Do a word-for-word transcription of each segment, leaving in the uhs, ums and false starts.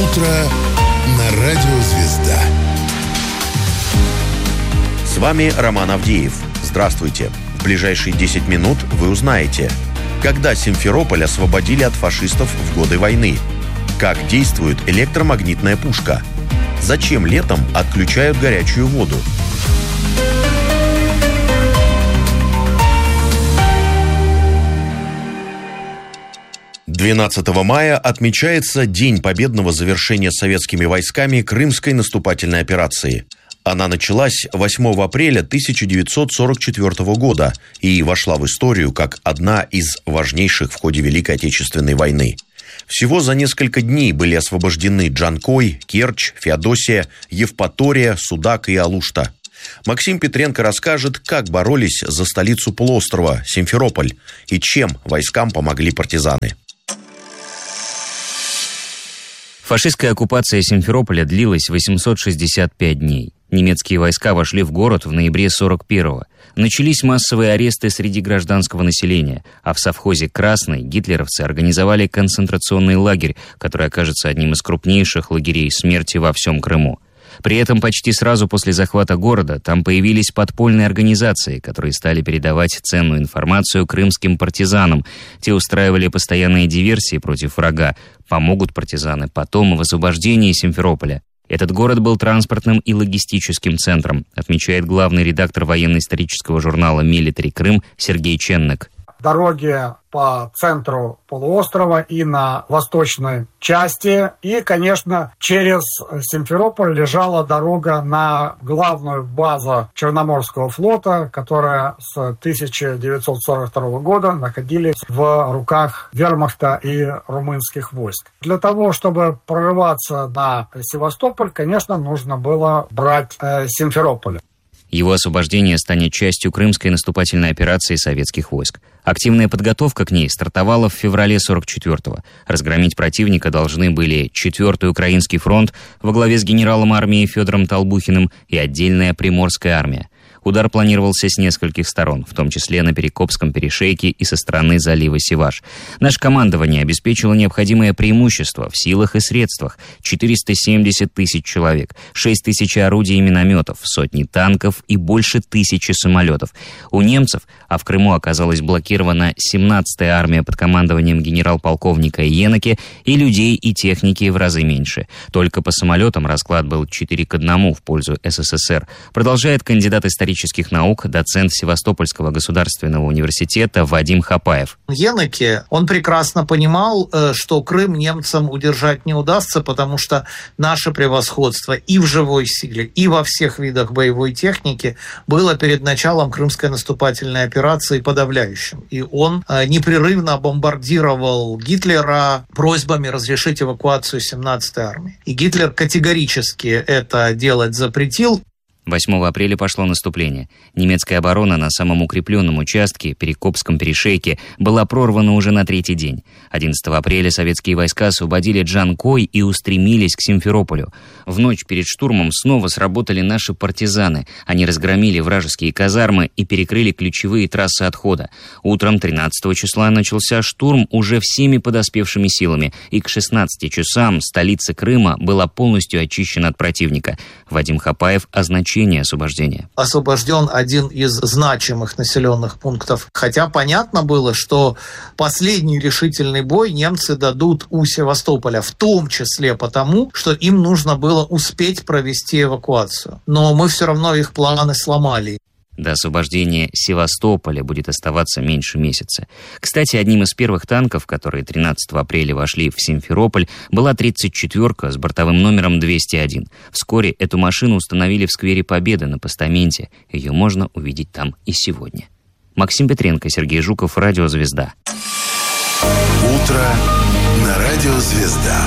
Утро на радио «Звезда». С вами Роман Авдеев. Здравствуйте. В ближайшие десять минут вы узнаете, когда Симферополь освободили от фашистов в годы войны, как действует электромагнитная пушка, зачем летом отключают горячую воду. двенадцатого мая отмечается День победного завершения советскими войсками Крымской наступательной операции. Она началась восьмого апреля тысяча девятьсот сорок четвёртого года и вошла в историю как одна из важнейших в ходе Великой Отечественной войны. Всего за несколько дней были освобождены Джанкой, Керчь, Феодосия, Евпатория, Судак и Алушта. Максим Петренко расскажет, как боролись за столицу полуострова, Симферополь, и чем войскам помогли партизаны. Фашистская оккупация Симферополя длилась восемьсот шестьдесят пять дней. Немецкие войска вошли в город в ноябре сорок первого. Начались массовые аресты среди гражданского населения, а в совхозе «Красный» гитлеровцы организовали концентрационный лагерь, который окажется одним из крупнейших лагерей смерти во всем Крыму. При этом почти сразу после захвата города там появились подпольные организации, которые стали передавать ценную информацию крымским партизанам. Те устраивали постоянные диверсии против врага. Помогут партизаны потом в освобождении Симферополя. Этот город был транспортным и логистическим центром, отмечает главный редактор военно-исторического журнала «Милитари Крым» Сергей Ченнек. Дороги по центру полуострова и на восточной части. И, конечно, через Симферополь лежала дорога на главную базу Черноморского флота, которая с тысяча девятьсот сорок второго года находилась в руках вермахта и румынских войск. Для того, чтобы прорываться на Севастополь, конечно, нужно было брать э, Симферополь. Его освобождение станет частью крымской наступательной операции советских войск. Активная подготовка к ней стартовала в феврале сорок четвёртого. Разгромить противника должны были четвёртый Украинский фронт во главе с генералом армии Федором Толбухиным и отдельная Приморская армия. Удар планировался с нескольких сторон, в том числе на Перекопском перешейке и со стороны залива Севаш. Наше командование обеспечило необходимое преимущество в силах и средствах. четыреста семьдесят тысяч человек, шесть тысяч орудий и минометов, сотни танков и больше тысячи самолетов. У немцев, а в Крыму оказалась блокирована семнадцатая армия под командованием генерал-полковника Йеннеке, и людей и техники в разы меньше. Только по самолетам расклад был четыре к одному в пользу СССР. Продолжает кандидат исторических исторических наук, доцент Севастопольского государственного университета Вадим Хапаев. Йеннеке, он прекрасно понимал, что Крым немцам удержать не удастся, потому что наше превосходство и в живой силе, и во всех видах боевой техники было перед началом крымской наступательной операции подавляющим. И он непрерывно бомбардировал Гитлера просьбами разрешить эвакуацию семнадцатой армии. И Гитлер категорически это делать запретил. восьмого апреля пошло наступление. Немецкая оборона на самом укрепленном участке, Перекопском перешейке, была прорвана уже на третий день. одиннадцатого апреля советские войска освободили Джанкой и устремились к Симферополю. В ночь перед штурмом снова сработали наши партизаны. Они разгромили вражеские казармы и перекрыли ключевые трассы отхода. Утром тринадцатого числа начался штурм уже всеми подоспевшими силами, и к шестнадцати часам столица Крыма была полностью очищена от противника. Вадим Хапаев означает освобождения. Освобожден один из значимых населенных пунктов. Хотя понятно было, что последний решительный бой немцы дадут у Севастополя, в том числе потому, что им нужно было успеть провести эвакуацию. Но мы все равно их планы сломали. До освобождения Севастополя будет оставаться меньше месяца. Кстати, одним из первых танков, которые тринадцатого апреля вошли в Симферополь, была тридцать четвёрка с бортовым номером двести один. Вскоре эту машину установили в сквере Победы на постаменте. Ее можно увидеть там и сегодня. Максим Петренко, Сергей Жуков, Радио «Звезда». Утро на Радио «Звезда».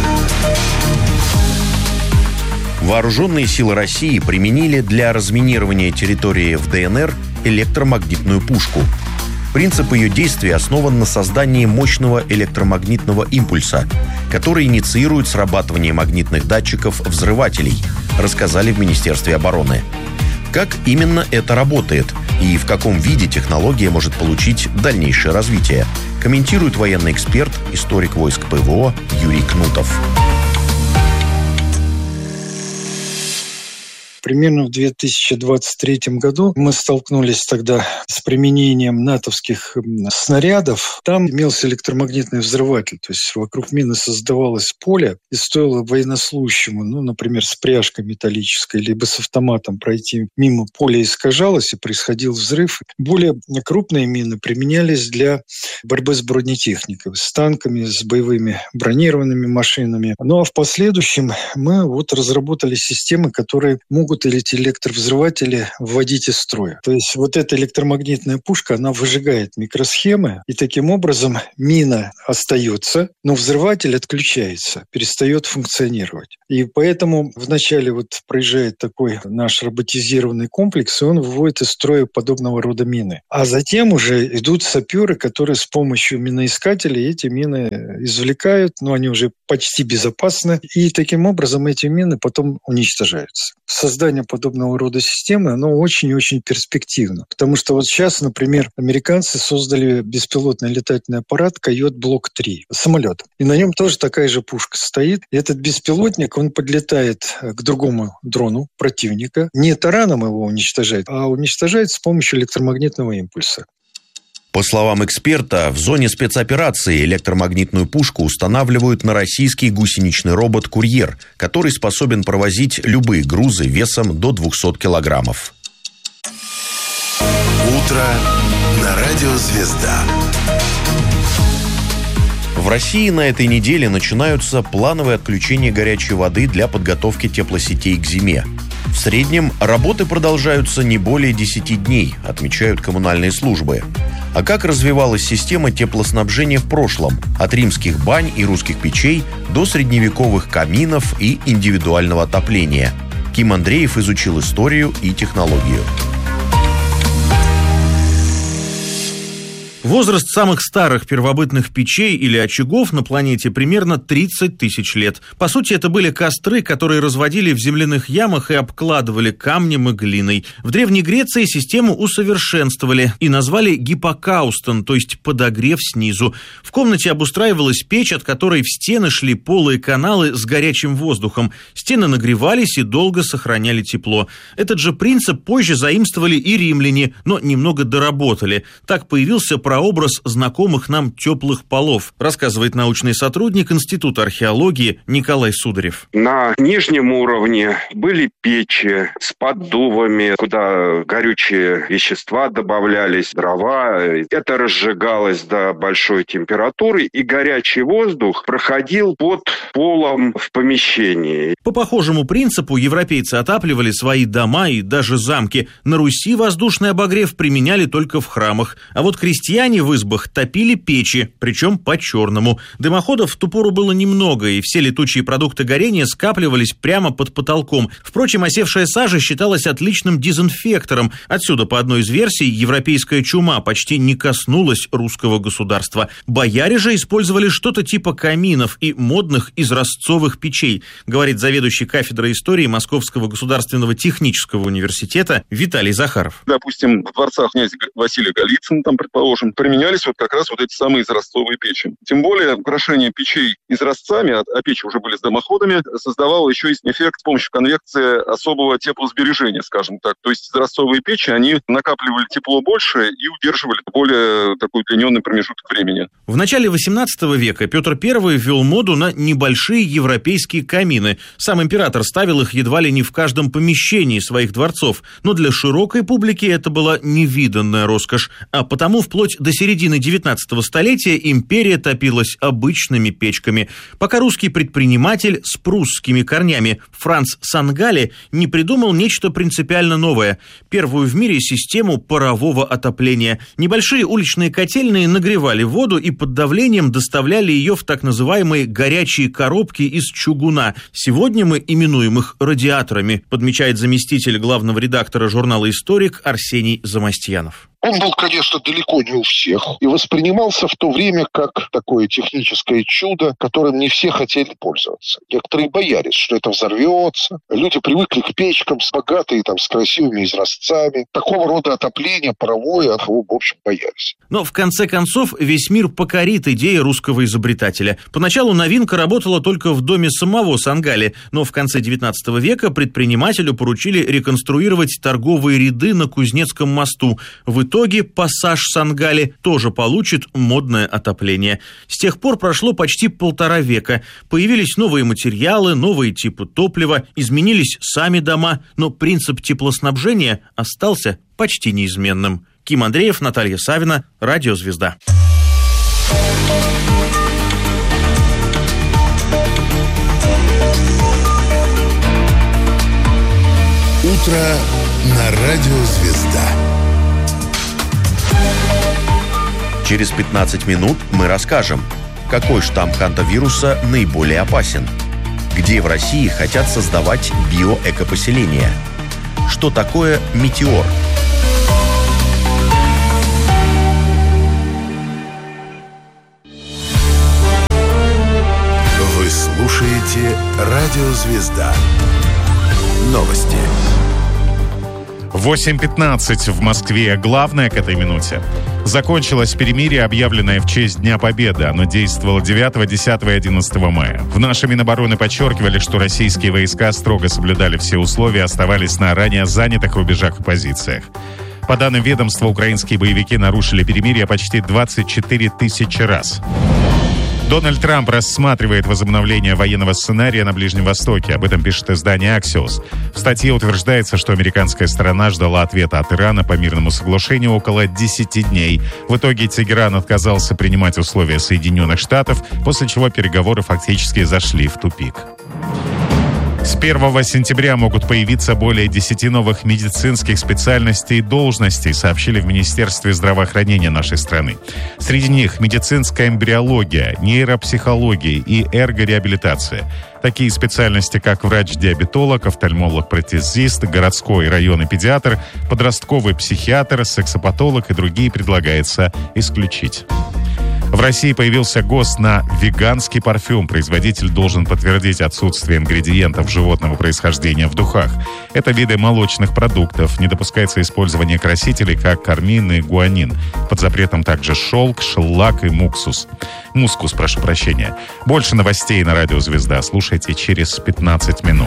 Вооруженные силы России применили для разминирования территории в ДНР электромагнитную пушку. Принцип ее действия основан на создании мощного электромагнитного импульса, который инициирует срабатывание магнитных датчиков взрывателей, рассказали в Министерстве обороны. Как именно это работает и в каком виде технология может получить дальнейшее развитие, комментирует военный эксперт, историк войск ПВО Юрий Кнутов. Примерно в две тысячи двадцать третьем году мы столкнулись тогда с применением натовских снарядов. Там имелся электромагнитный взрыватель, то есть вокруг мины создавалось поле, и стоило военнослужащему, ну, например, с пряжкой металлической, либо с автоматом пройти мимо, поле искажалось и происходил взрыв. Более крупные мины применялись для борьбы с бронетехникой, с танками, с боевыми бронированными машинами. Ну а в последующем мы вот разработали системы, которые могут эти электровзрыватели вводить из строя. То есть вот эта электромагнитная пушка, она выжигает микросхемы, и таким образом мина остается, но взрыватель отключается, перестает функционировать. И поэтому вначале вот проезжает такой наш роботизированный комплекс, и он выводит из строя подобного рода мины. А затем уже идут саперы, которые с помощью миноискателей эти мины извлекают, но они уже почти безопасны, и таким образом эти мины потом уничтожаются. Создание подобного рода системы, оно очень и очень перспективно, потому что вот сейчас, например, американцы создали беспилотный летательный аппарат Койот Блок три, самолет, и на нем тоже такая же пушка стоит, и этот беспилотник, он подлетает к другому дрону противника, не тараном его уничтожает, а уничтожает с помощью электромагнитного импульса. По словам эксперта, в зоне спецоперации электромагнитную пушку устанавливают на российский гусеничный робот «Курьер», который способен провозить любые грузы весом до двухсот килограммов. Утро на радио «Звезда». В России на этой неделе начинаются плановые отключения горячей воды для подготовки теплосетей к зиме. В среднем работы продолжаются не более десяти дней, отмечают коммунальные службы. А как развивалась система теплоснабжения в прошлом, от римских бань и русских печей до средневековых каминов и индивидуального отопления? Ким Андреев изучил историю и технологию. Возраст самых старых первобытных печей или очагов на планете примерно тридцать тысяч лет. По сути, это были костры, которые разводили в земляных ямах и обкладывали камнем и глиной. В Древней Греции систему усовершенствовали и назвали гипокаустон, то есть подогрев снизу. В комнате обустраивалась печь, от которой в стены шли полые каналы с горячим воздухом. Стены нагревались и долго сохраняли тепло. Этот же принцип позже заимствовали и римляне, но немного доработали. Так появился прообраз знакомых нам теплых полов, рассказывает научный сотрудник Института археологии Николай Сударев. На нижнем уровне были печи с поддувами, куда горючие вещества добавлялись, дрова. Это разжигалось до большой температуры, и горячий воздух проходил под полом в помещении. По похожему принципу европейцы отапливали свои дома и даже замки. На Руси воздушный обогрев применяли только в храмах, а вот крестьяне в избах топили печи, причем по-черному. Дымоходов в ту пору было немного, и все летучие продукты горения скапливались прямо под потолком. Впрочем, осевшая сажа считалась отличным дезинфектором. Отсюда, по одной из версий, европейская чума почти не коснулась русского государства. Бояре же использовали что-то типа каминов и модных изразцовых печей, говорит заведующий кафедрой истории Московского государственного технического университета Виталий Захаров. Допустим, в дворцах князя Василия Голицына, там, предположим, применялись вот как раз вот эти самые изразцовые печи. Тем более украшение печей изразцами, а печи уже были с дымоходами, создавало еще и эффект с помощью конвекции особого теплосбережения, скажем так. То есть изразцовые печи, они накапливали тепло больше и удерживали более такой удлиненный промежуток времени. В начале восемнадцатого века Петр Первый ввел моду на небольшие европейские камины. Сам император ставил их едва ли не в каждом помещении своих дворцов, но для широкой публики это была невиданная роскошь, а потому вплоть до середины девятнадцатого столетия империя топилась обычными печками, пока русский предприниматель с прусскими корнями Франц Сангале не придумал нечто принципиально новое – первую в мире систему парового отопления. Небольшие уличные котельные нагревали воду и под давлением доставляли ее в так называемые горячие коробки из чугуна. Сегодня мы именуем их радиаторами, подмечает заместитель главного редактора журнала «Историк» Арсений Замостьянов. Он был, конечно, далеко не у всех и воспринимался в то время как такое техническое чудо, которым не все хотели пользоваться. Некоторые боялись, что это взорвется. Люди привыкли к печкам, с богатые, там, с красивыми изразцами. Такого рода отопление паровое, от него, в общем, боялись. Но в конце концов весь мир покорит идея русского изобретателя. Поначалу новинка работала только в доме самого Сангали, но в конце девятнадцатого века предпринимателю поручили реконструировать торговые ряды на Кузнецком мосту. В итоге пассаж Сангали тоже получит модное отопление. С тех пор прошло почти полтора века. Появились новые материалы, новые типы топлива, изменились сами дома, но принцип теплоснабжения остался почти неизменным. Ким Андреев, Наталья Савина, Радио «Звезда». Утро на Радио «Звезда». Через пятнадцать минут мы расскажем, какой штамм хантавируса наиболее опасен, где в России хотят создавать биоэкопоселения, что такое метеор. Вы слушаете Радио «Звезда». Новости. восемь пятнадцать в Москве. Главное к этой минуте. Закончилось перемирие, объявленное в честь Дня Победы. Оно действовало девятого, десятого и одиннадцатого мая. В нашей Минобороны подчеркивали, что российские войска строго соблюдали все условия и оставались на ранее занятых рубежах и позициях. По данным ведомства, украинские боевики нарушили перемирие почти двадцать четыре тысячи раз. Дональд Трамп рассматривает возобновление военного сценария на Ближнем Востоке. Об этом пишет издание Axios. В статье утверждается, что американская сторона ждала ответа от Ирана по мирному соглашению около десяти дней. В итоге Тегеран отказался принимать условия Соединенных Штатов, после чего переговоры фактически зашли в тупик. С первого сентября могут появиться более десяти новых медицинских специальностей и должностей, сообщили в Министерстве здравоохранения нашей страны. Среди них медицинская эмбриология, нейропсихология и эргореабилитация. Такие специальности, как врач-диабетолог, офтальмолог-протезист, городской и районный педиатр, подростковый психиатр, сексопатолог и другие предлагается исключить. В России появился ГОСТ на веганский парфюм. Производитель должен подтвердить отсутствие ингредиентов животного происхождения в духах. Это виды молочных продуктов. Не допускается использование красителей, как кармин и гуанин. Под запретом также шелк, шеллак и муксус. Мускус, прошу прощения. Больше новостей на Радио «Звезда» слушайте через пятнадцать минут.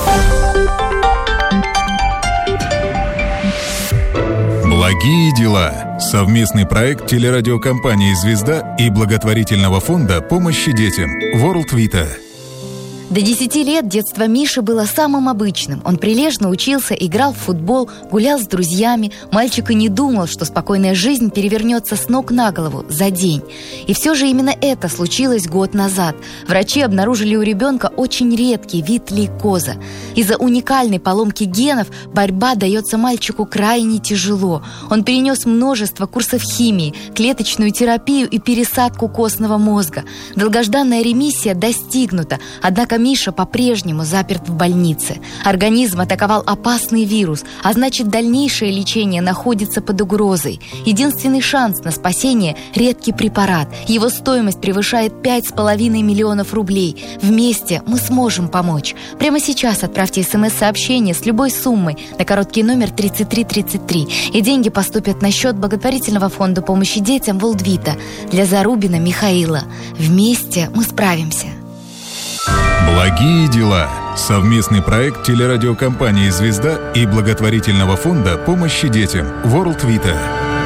Благие дела. Совместный проект телерадиокомпании «Звезда» и благотворительного фонда помощи детям World Vita. До десяти лет детство Миши было самым обычным. Он прилежно учился, играл в футбол, гулял с друзьями. Мальчик и не думал, что спокойная жизнь перевернется с ног на голову за день. И все же именно это случилось год назад. Врачи обнаружили у ребенка очень редкий вид лейкоза. Из-за уникальной поломки генов борьба дается мальчику крайне тяжело. Он перенес множество курсов химии, клеточную терапию и пересадку костного мозга. Долгожданная ремиссия достигнута, однако Миша по-прежнему заперт в больнице. Организм атаковал опасный вирус, а значит, дальнейшее лечение находится под угрозой. Единственный шанс на спасение – редкий препарат. Его стоимость превышает пять с половиной миллионов рублей. Вместе мы сможем помочь. Прямо сейчас отправьте смс-сообщение с любой суммой на короткий номер тридцать три тридцать три, и деньги поступят на счет благотворительного фонда помощи детям World Vita для Зарубина Михаила. Вместе мы справимся. Благие дела. Совместный проект телерадиокомпании «Звезда» и благотворительного фонда помощи детям World Vita.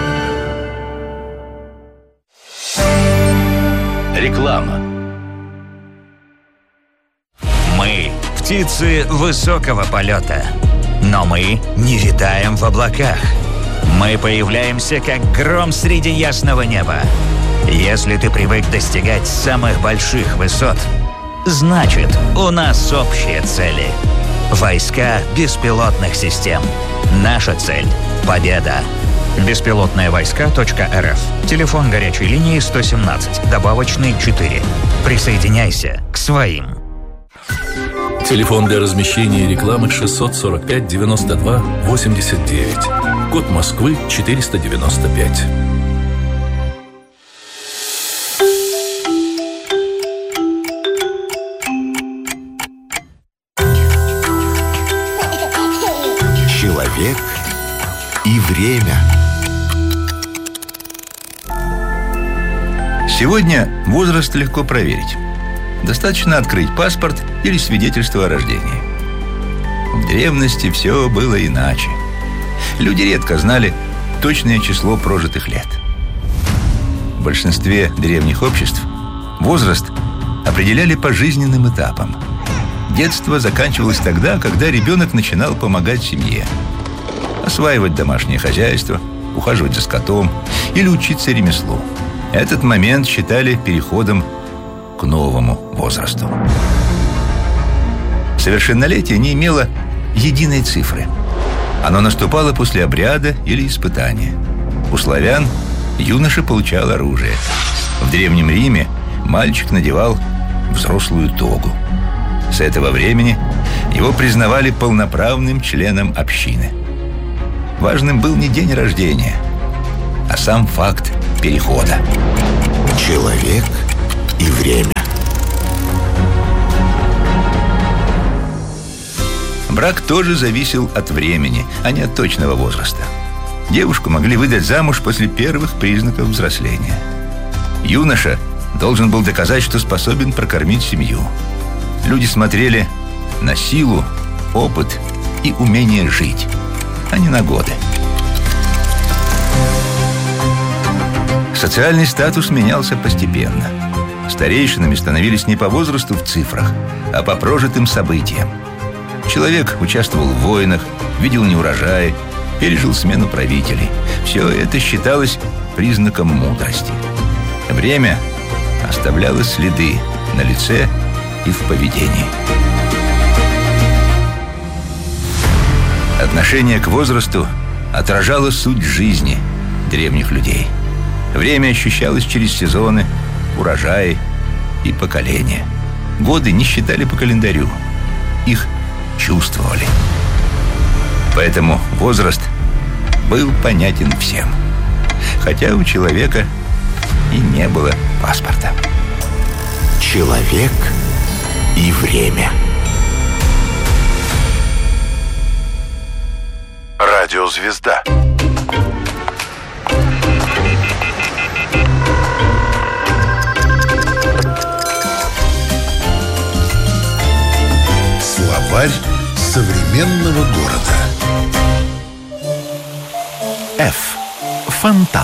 Реклама. Мы – птицы высокого полета, но мы не витаем в облаках. Мы появляемся, как гром среди ясного неба. Если ты привык достигать самых больших высот, значит, у нас общие цели. Войска беспилотных систем. Наша цель – победа. беспилотные войска точка эр эф. Телефон горячей линии сто семнадцать, добавочный четыре. Присоединяйся к своим. Телефон для размещения рекламы шестьсот сорок пять девяносто два восемьдесят девять. Код Москвы четыреста девяносто пять. Человек и время. Сегодня возраст легко проверить. Достаточно открыть паспорт или свидетельство о рождении. В древности все было иначе. Люди редко знали точное число прожитых лет. В большинстве древних обществ возраст определяли по жизненным этапам. Детство заканчивалось тогда, когда ребенок начинал помогать семье, осваивать домашнее хозяйство, ухаживать за скотом или учиться ремеслу. Этот момент считали переходом к новому возрасту. Совершеннолетие не имело единой цифры. Оно наступало после обряда или испытания. У славян юноша получал оружие. В Древнем Риме мальчик надевал взрослую тогу. С этого времени его признавали полноправным членом общины. Важным был не день рождения, а сам факт перехода. Человек и время. Брак тоже зависел от времени, а не от точного возраста. Девушку могли выдать замуж после первых признаков взросления. Юноша должен был доказать, что способен прокормить семью. Люди смотрели на силу, опыт и умение жить, а не на годы. Социальный статус менялся постепенно. Старейшинами становились не по возрасту в цифрах, а по прожитым событиям. Человек участвовал в войнах, видел неурожаи, пережил смену правителей. Все это считалось признаком мудрости. Время оставляло следы на лице и в поведении. Отношение к возрасту отражало суть жизни древних людей. Время ощущалось через сезоны, урожаи и поколения. Годы не считали по календарю, их чувствовали. Поэтому возраст был понятен всем, хотя у человека и не было паспорта. Человек и время. Радиозвезда. Словарь современного города. F. Фонтан.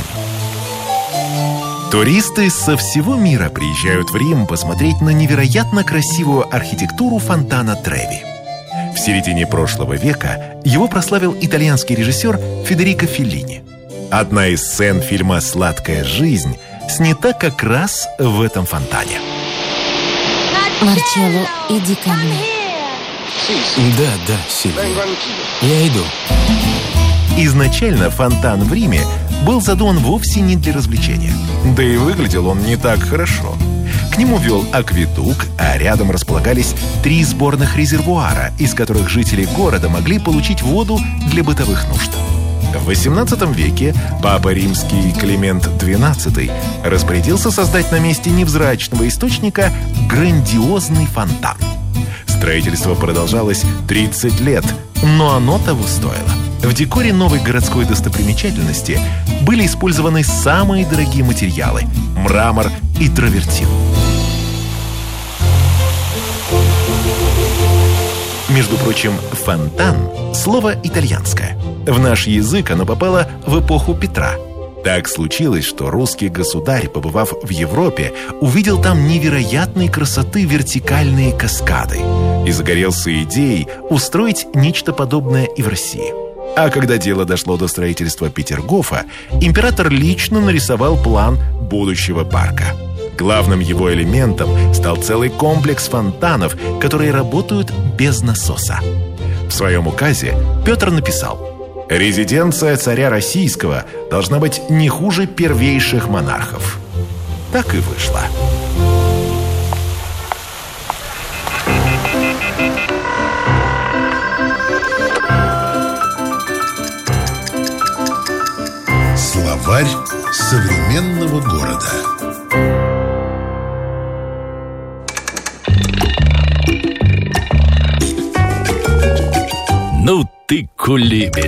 Туристы со всего мира приезжают в Рим посмотреть на невероятно красивую архитектуру фонтана Треви. В середине прошлого века его прославил итальянский режиссер Федерико Феллини. Одна из сцен фильма «Сладкая жизнь» снята как раз в этом фонтане. Марчелло, иди ко мне. Да, да, Сильвия. Я иду. Изначально фонтан в Риме был задуман вовсе не для развлечения. Да и выглядел он не так хорошо. К нему вел акведук, а рядом располагались три сборных резервуара, из которых жители города могли получить воду для бытовых нужд. В восемнадцатом веке папа римский Климент двенадцатый распорядился создать на месте невзрачного источника грандиозный фонтан. Строительство продолжалось тридцать лет, но оно того стоило. В декоре новой городской достопримечательности были использованы самые дорогие материалы – мрамор и травертин. Между прочим, фонтан – слово итальянское. В наш язык оно попало в эпоху Петра. Так случилось, что русский государь, побывав в Европе, увидел там невероятной красоты вертикальные каскады и загорелся идеей устроить нечто подобное и в России. А когда дело дошло до строительства Петергофа, император лично нарисовал план будущего парка. Главным его элементом стал целый комплекс фонтанов, которые работают без насоса. В своем указе Петр написал: «Резиденция царя российского должна быть не хуже первейших монархов». Так и вышло. Словарь современного города. Ну ты кулибин.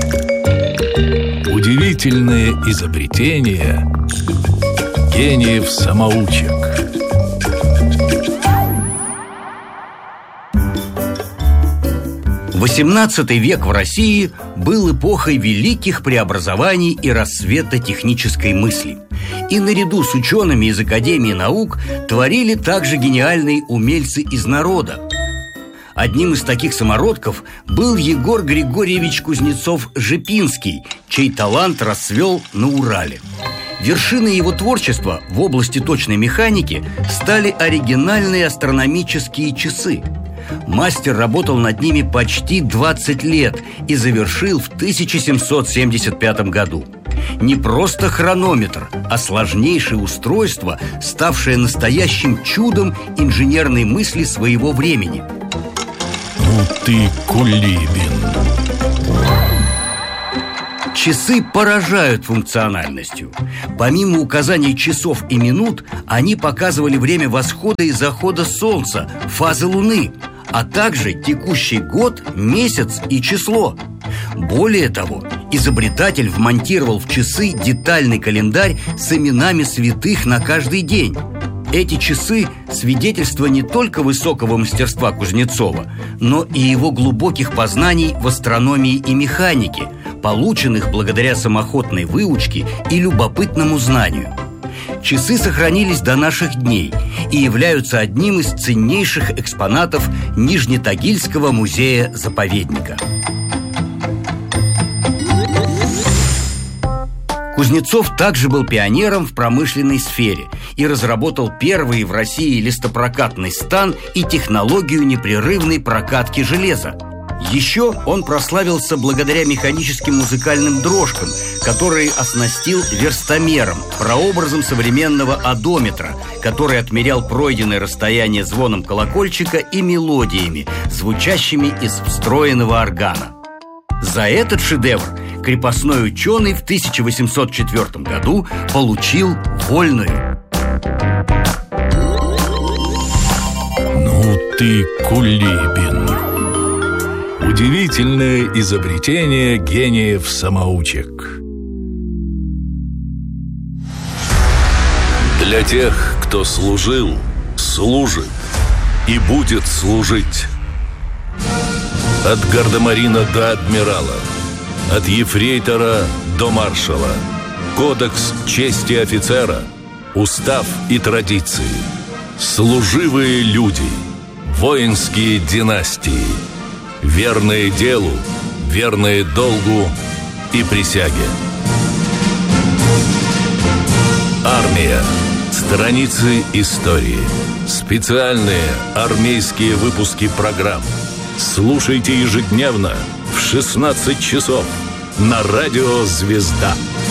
Удивительное изобретение гениев-самоучек. восемнадцатый век в России был эпохой великих преобразований и расцвета технической мысли. И наряду с учеными из Академии наук творили также гениальные умельцы из народа. Одним из таких самородков был Егор Григорьевич Кузнецов-Жепинский, чей талант расцвел на Урале. Вершиной его творчества в области точной механики стали оригинальные астрономические часы. Мастер работал над ними почти двадцать лет и завершил в тысяча семьсот семьдесят пятом году. Не просто хронометр, а сложнейшее устройство, ставшее настоящим чудом инженерной мысли своего времени. Ну ты кулибин. Часы поражают функциональностью. Помимо указаний часов и минут, они показывали время восхода и захода солнца, фазы луны, а также текущий год, месяц и число. Более того, изобретатель вмонтировал в часы детальный календарь с именами святых на каждый день. Эти часы – свидетельство не только высокого мастерства Кузнецова, но и его глубоких познаний в астрономии и механике, полученных благодаря самоходной выучке и любопытному знанию. Часы сохранились до наших дней и являются одним из ценнейших экспонатов Нижнетагильского музея-заповедника. Кузнецов также был пионером в промышленной сфере и разработал первый в России листопрокатный стан и технологию непрерывной прокатки железа. Еще он прославился благодаря механическим музыкальным дрожкам, которые оснастил верстомером, прообразом современного одометра, который отмерял пройденное расстояние звоном колокольчика и мелодиями, звучащими из встроенного органа. За этот шедевр крепостной ученый в тысяча восемьсот четвёртом году получил вольную. Ну ты кулибин. Удивительное изобретение гениев-самоучек. Для тех, кто служил, служит и будет служить. От гардемарина до адмирала, от ефрейтора до маршала. Кодекс чести офицера, устав и традиции. Служивые люди, воинские династии. Верные делу, верные долгу и присяге. Армия. Страницы истории. Специальные армейские выпуски программ. Слушайте ежедневно в шестнадцать часов на радио «Звезда».